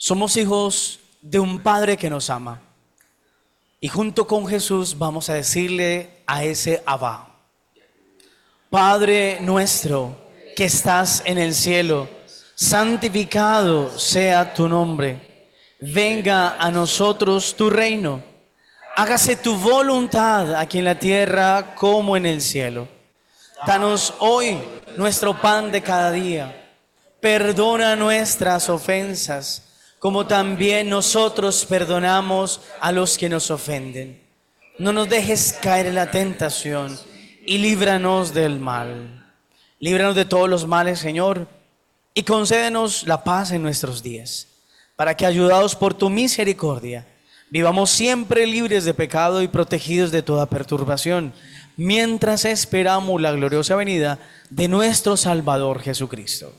Somos hijos de un Padre que nos ama. Y junto con Jesús vamos a decirle a ese Abba: Padre nuestro que estás en el cielo, santificado sea tu nombre. Venga a nosotros tu reino. Hágase tu voluntad aquí en la tierra como en el cielo. Danos hoy nuestro pan de cada día. Perdona nuestras ofensas, como también nosotros perdonamos a los que nos ofenden. No nos dejes caer en la tentación y líbranos del mal. Líbranos de todos los males, Señor, y concédenos la paz en nuestros días, para que, ayudados por tu misericordia, vivamos siempre libres de pecado y protegidos de toda perturbación, mientras esperamos la gloriosa venida de nuestro Salvador Jesucristo.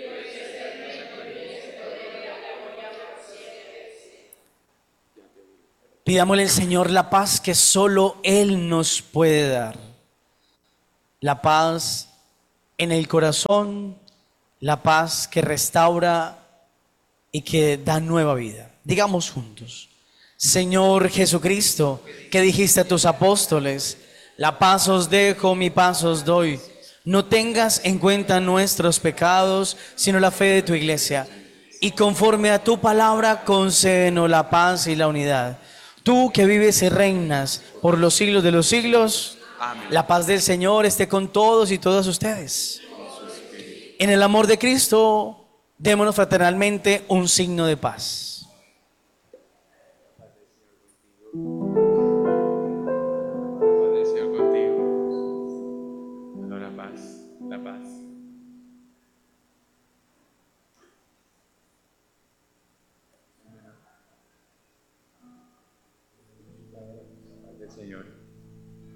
Pidámosle al Señor la paz que solo Él nos puede dar. La paz en el corazón, la paz que restaura y que da nueva vida. Digamos juntos: Señor Jesucristo, que dijiste a tus apóstoles: la paz os dejo, mi paz os doy. No tengas en cuenta nuestros pecados, sino la fe de tu iglesia. Y conforme a tu palabra, concédenos la paz y la unidad. Tú que vives y reinas por los siglos de los siglos, Amén. la paz del Señor esté con todos y todas ustedes. En el amor de Cristo, démonos fraternalmente un signo de paz. Paz del Señor contigo. Bueno, la paz, la paz. Paz del Señor.